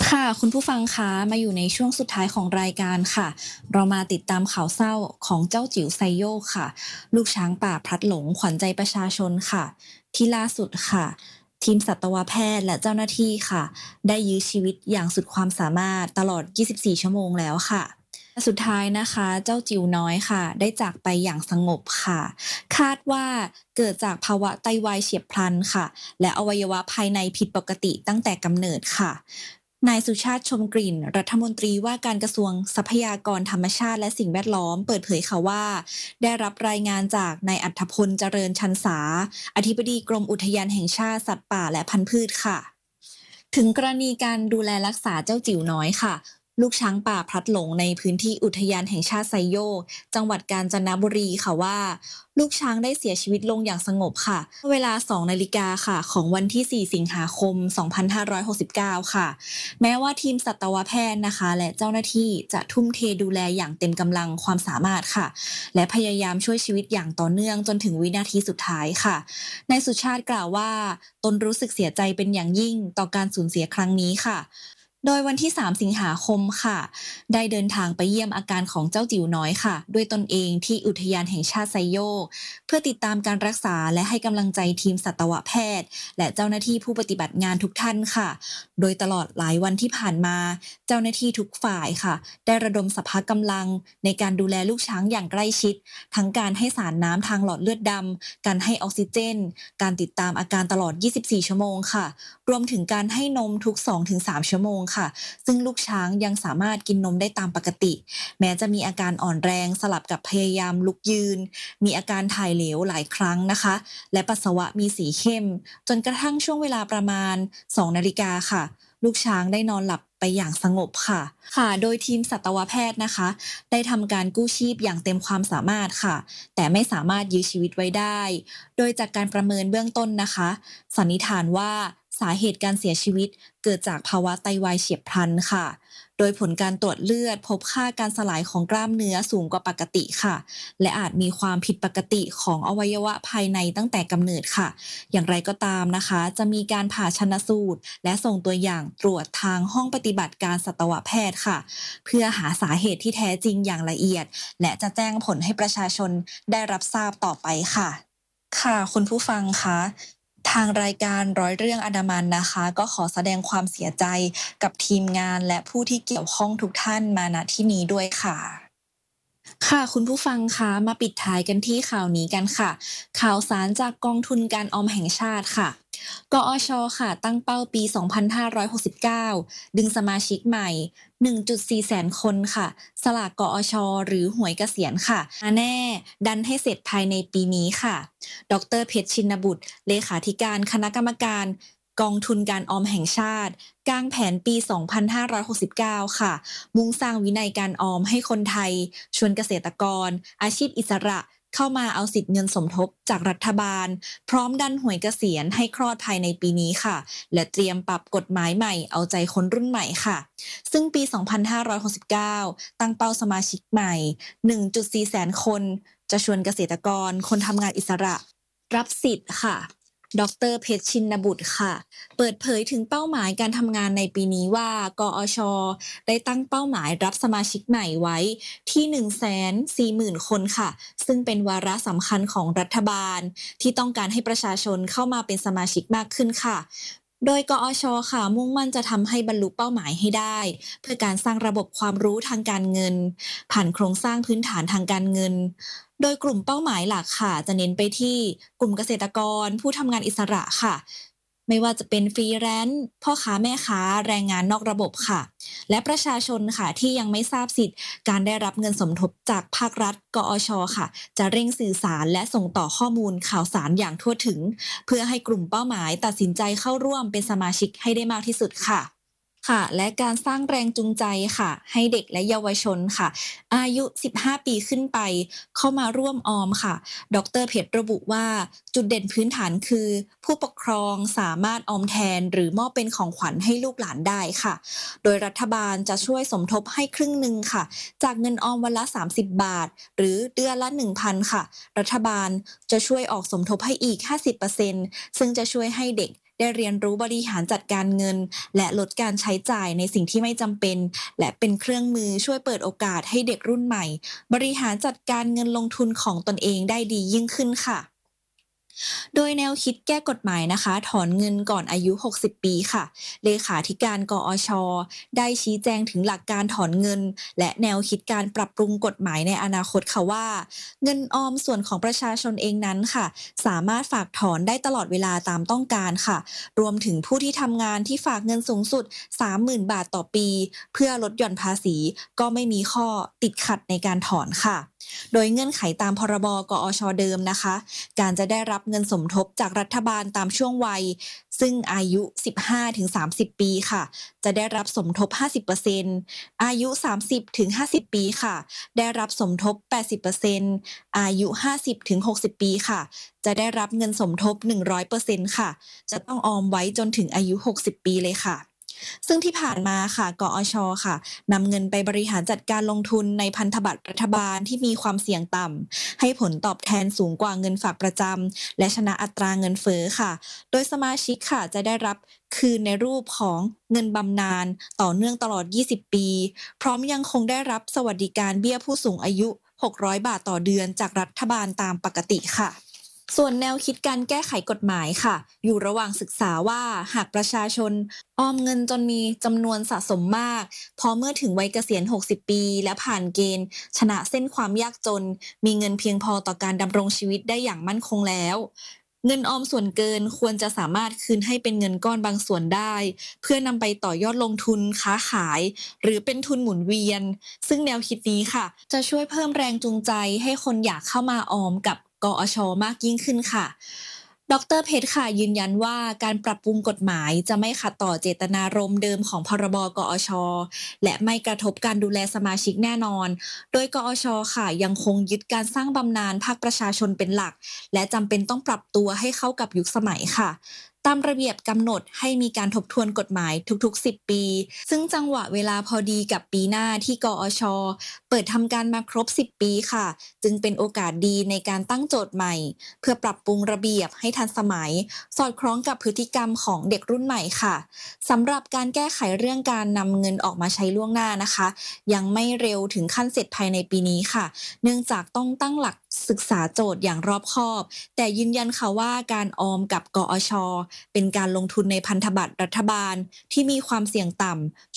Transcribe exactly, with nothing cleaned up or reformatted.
ค่ะคุณผู้ฟังคะมาอยู่ในช่วงสุดท้ายของรายการค่ะเรามาติดตามข่าวเศร้าของเจ้าจิ๋วไซโยกค่ะลูกช้างป่าพลัดหลงขวัญใจประชาชนค่ะที่ล่าสุดค่ะทีมสัตวแพทย์และเจ้าหน้าที่ค่ะได้ยื้อชีวิตอย่างสุดความสามารถตลอด ยี่สิบสี่ ชั่วโมงแล้วค่ะสุดท้ายนะคะเจ้าจิ๋วน้อยค่ะได้จากไปอย่างสงบค่ะคาดว่าเกิดจากภาวะไตวายเฉียบพลันค่ะและอวัยวะภายในผิดปกติตั้งแต่กำเนิดค่ะ นายสุชาติชมกลิ่นรัฐมนตรีว่าการกระทรวงทรัพยากรธรรมชาติและสิ่งแวดล้อมเปิดเผยค่ะว่าได้รับรายงานจากนายอัธพลเจริญชันษาอธิบดีกรมอุทยานแห่งชาติสัตว์ป่าและพันธุ์พืชค่ะ ถึงกรณีการดูแลรักษาเจ้าจิ๋วน้อยค่ะลูกช้างป่าพลัดหลงในพื้นที่อุทยานแห่งชาติไซโยกจังหวัดกาญจนบุรีค่ะว่าลูกช้างได้เสียชีวิตลงอย่างสงบค่ะเวลาสองนาฬิกาค่ะของวันที่สี่สิงหาคมสองพันห้าร้อยหกสิบเก้าค่ะแม้ว่าทีมสัตวแพทย์นะคะและเจ้าหน้าที่จะทุ่มเทดูแลอย่างเต็มกำลังความสามารถค่ะและพยายามช่วยชีวิตอย่างต่อเนื่องจนถึงวินาทีสุดท้ายค่ะนายสุชาติกล่าวว่าตนรู้สึกเสียใจเป็นอย่างยิ่งต่อการสูญเสียครั้งนี้ค่ะ โดยวันที่สามสิงหาคมค่ะได้เดินทางไปเยี่ยมอาการของเจ้าจิ๋วน้อยค่ะด้วยตนเองที่อุทยานแห่งชาติไซโยกเพื่อติดตามการรักษาและให้กำลังใจทีมสัตวแพทย์และเจ้าหน้าที่ผู้ปฏิบัติงานทุกท่านค่ะโดยตลอดหลายวันที่ผ่านมาเจ้าหน้าที่ทุกฝ่ายค่ะได้ระดมสรรพกำลังในการดูแลลูกช้างอย่างใกล้ชิดทั้งการให้สารน้ำทางหลอดเลือดดำการให้ออกซิเจนการติดตามอาการตลอดยี่สิบสี่ชั่วโมงค่ะรวมถึงการให้นมทุก สองถึงสาม ชั่วโมงค่ะ ซึ่งลูกช้างยังสามารถกินนมได้ตามปกติ แม้จะมีอาการอ่อนแรงสลับกับพยายามลุกยืน มีอาการถ่ายเหลวหลายครั้งนะคะ และปัสสาวะมีสีเข้ม จนกระทั่งช่วงเวลาประมาณ สอง นาฬิกาค่ะ ลูกช้างได้นอนหลับไปอย่างสงบค่ะ ค่ะ โดยทีมสัตวแพทย์นะคะ ได้ทำการกู้ชีพอย่างเต็มความสามารถค่ะ แต่ไม่สามารถยื้อชีวิตไว้ได้ โดยจากการประเมินเบื้องต้นนะคะ สันนิษฐานว่าสาเหตุการเสียชีวิตเกิดจากภาวะไตวายเฉียบพลันค่ะ โดยผลการตรวจเลือดพบค่าการสลายของกล้ามเนื้อสูงกว่าปกติค่ะ และอาจมีความผิดปกติของอวัยวะภายในตั้งแต่กำเนิดค่ะ อย่างไรก็ตามนะคะ จะมีการผ่าชันสูตรและส่งตัวอย่างตรวจทางห้องปฏิบัติการสัตวแพทย์ค่ะ เพื่อหาสาเหตุที่แท้จริงอย่างละเอียด และจะแจ้งผลให้ประชาชนได้รับทราบต่อไปค่ะ ค่ะคุณผู้ฟังคะทางรายการร้อยเรื่องอันดามันนะคะก็ขอแสดงความเสียใจกับทีมงานและผู้ที่เกี่ยวข้องทุกท่านมาณที่นี้ด้วยค่ะ ค่ะคุณผู้ฟังคะมาปิดท้ายกันที่ข่าวนี้กันค่ะข่าวสารจากกองทุนการออมแห่งชาติค่ะกอชค่ะตั้งเป้าปี สองพันห้าร้อยหกสิบเก้า ดึงสมาชิกใหม่ หนึ่งจุดสี่ แสนคนค่ะสลากกอชหรือหวยเกษียณค่ะมาแน่ดันให้เสร็จภายในปีนี้ค่ะดรเพชรชินบุตรเลขาธิการคณะกรรมการกองทุนการออมแห่งชาติกางแผนปี สองพันห้าร้อยหกสิบเก้า ค่ะมุ่งสร้างวินัยการออมให้คนไทยชวนเกษตรกรอาชีพอิสระเข้ามาเอาสิทธิ์เงินสมทบจากรัฐบาลพร้อมดันหวยเกษียณให้คลอดภายในปีนี้ค่ะและเตรียมปรับกฎหมายใหม่เอาใจคนรุ่นใหม่ค่ะซึ่งปี สองพันห้าร้อยหกสิบเก้า ตั้งเป้าสมาชิกใหม่ หนึ่งจุดสี่ แสนคนจะชวนเกษตรกรคนทำงานอิสระรับสิทธิ์ค่ะดรเพชรชินบุตรค่ะเปิดเผยถึงเป้าหมายการทำงานในปีนี้ว่ากอชได้ตั้งเป้าหมายรับสมาชิกใหม่ไว้ที่ หนึ่งแสนสี่หมื่น คนค่ะซึ่งเป็นวาระสำคัญของรัฐบาลที่ต้องการให้ประชาชนเข้ามาเป็นสมาชิกมากขึ้นค่ะโดยกอชค่ะมุ่งมั่นจะทำให้บรรลุเป้าหมายให้ได้เพื่อการสร้างระบบความรู้ทางการเงินผ่านโครงสร้างพื้นฐานทางการเงินโดยกลุ่มเป้าหมายหลักค่ะจะเน้นไปที่กลุ่มเกษตรกรผู้ทำงานอิสระค่ะไม่ว่าจะเป็นฟรีแลนซ์พ่อค้าแม่ค้าแรงงานนอกระบบค่ะและประชาชนค่ะที่ยังไม่ทราบสิทธิ์การได้รับเงินสมทบจากภาครัฐกอชค่ะจะเร่งสื่อสารและส่งต่อข้อมูลข่าวสารอย่างทั่วถึงเพื่อให้กลุ่มเป้าหมายตัดสินใจเข้าร่วมเป็นสมาชิกให้ได้มากที่สุดค่ะค่ะและการสร้างแรงจูงใจค่ะให้เด็กและเยาวชนค่ะอายุสิบห้าปีขึ้นไปเข้ามาร่วมออมค่ะดรเพชรระบุว่าจุดเด่นพื้นฐานคือผู้ปกครองสามารถออมแทนหรือมอบเป็นของขวัญให้ลูกหลานได้ค่ะโดยรัฐบาลจะช่วยสมทบให้ครึ่งหนึ่งค่ะจากเงินออมวันละสามสิบบาทหรือเดือนละ หนึ่งพัน ค่ะรัฐบาลจะช่วยออกสมทบให้อีก ห้าสิบเปอร์เซ็นต์ ซึ่งจะช่วยให้เด็กได้เรียนรู้บริหารจัดการเงินและลดการใช้จ่ายในสิ่งที่ไม่จำเป็นและเป็นเครื่องมือช่วยเปิดโอกาสให้เด็กรุ่นใหม่บริหารจัดการเงินลงทุนของตนเองได้ดียิ่งขึ้นค่ะโดยแนวคิดแก้กฎหมายนะคะถอนเงินก่อนอายุหกสิบปีค่ะเลขาธิการกอชได้ชี้แจงถึงหลักการถอนเงินและแนวคิดการปรับปรุงกฎหมายในอนาคตค่ะว่าเงินออมส่วนของประชาชนเองนั้นค่ะสามารถฝากถอนได้ตลอดเวลาตามต้องการค่ะรวมถึงผู้ที่ทำงานที่ฝากเงินสูงสุด สามหมื่น บาทต่อปีเพื่อลดหย่อนภาษีก็ไม่มีข้อติดขัดในการถอนค่ะโดยเงื่อนไขตามพรบกอชเดิมนะคะการจะได้รับเงินสมทบจากรัฐบาลตามช่วงวัยซึ่งอายุ สิบห้าถึงสามสิบ ปีค่ะจะได้รับสมทบ ห้าสิบเปอร์เซ็นต์ อายุ สามสิบถึงห้าสิบ ปีค่ะได้รับสมทบ แปดสิบเปอร์เซ็นต์ อายุ ห้าสิบถึงหกสิบ ปีค่ะจะได้รับเงินสมทบ หนึ่งร้อยเปอร์เซ็นต์ ค่ะจะต้องออมไว้จนถึงอายุ หกสิบ ปีเลยค่ะซึ่งที่ผ่านมาค่ะกอชค่ะนำเงินไปบริหารจัดการลงทุนในพันธบัตรรัฐบาลที่มีความเสี่ยงต่ำให้ผลตอบแทนสูงกว่าเงินฝากประจำและชนะอัตราเงินเฟ้อค่ะโดยสมาชิกค่ะจะได้รับคืนในรูปของเงินบำนาญต่อเนื่องตลอดยี่สิบปีพร้อมยังคงได้รับสวัสดิการเบี้ยผู้สูงอายุหกร้อยบาทต่อเดือนจากรัฐบาลตามปกติค่ะส่วนแนวคิดการแก้ไขกฎหมายค่ะอยู่ระหว่างศึกษาว่าหากประชาชนออมเงินจนมีจำนวนสะสมมากพอเมื่อถึงวัยเกษียณหกสิบปีและผ่านเกณฑ์ชนะเส้นความยากจนมีเงินเพียงพอต่อการดำรงชีวิตได้อย่างมั่นคงแล้วเงินออมส่วนเกินควรจะสามารถคืนให้เป็นเงินก้อนบางส่วนได้เพื่อนำไปต่อยอดลงทุนค้าขายหรือเป็นทุนหมุนเวียนซึ่งแนวคิดนี้ค่ะจะช่วยเพิ่มแรงจูงใจให้คนอยากเข้ามาออมกับกอชมากยิ่งขึ้นค่ะดรเพชรค่ะยืนยันว่าการปรับปรุงกฎหมายจะไม่ขัดต่อเจตนารมณ์เดิมของพรบกอชและไม่กระทบการดูแลสมาชิกแน่นอนโดยกอชค่ะยังคงยึดการสร้างบำนาญภาคประชาชนเป็นหลักและจำเป็นต้องปรับตัวให้เข้ากับยุคสมัยค่ะตามระเบียบกำหนดให้มีการทบทวนกฎหมายทุกๆสิบปีซึ่งจังหวะเวลาพอดีกับปีหน้าที่กอชเปิดทำการมาครบสิบปีค่ะจึงเป็นโอกาสดีในการตั้งโจทย์ใหม่เพื่อปรับปรุงระเบียบให้ทันสมัยสอดคล้องกับพฤติกรรมของเด็กรุ่นใหม่ค่ะสำหรับการแก้ไขเรื่องการนำเงินออกมาใช้ล่วงหน้านะคะยังไม่เร็วถึงขั้นเสร็จภายในปีนี้ค่ะเนื่องจากต้องตั้งหลักศึกษาโจทย์อย่างรอบคอบแต่ยืนยันค่ะว่าการออมกับกอชเป็นการลงทุนในพันธบัตรรัฐบาลที่มีความเสี่ยงต่ำ